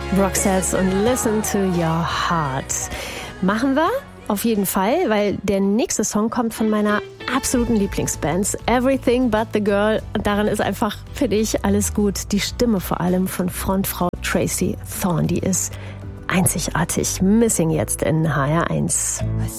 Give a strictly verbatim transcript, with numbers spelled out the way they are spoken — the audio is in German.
Roxette und Listen to Your Heart. Machen wir auf jeden Fall, weil der nächste Song kommt von meiner absoluten Lieblingsband, Everything But The Girl. Und daran ist einfach, finde ich, alles gut. Die Stimme vor allem von Frontfrau Tracy Thorn, die ist einzigartig. Missing jetzt in H R eins.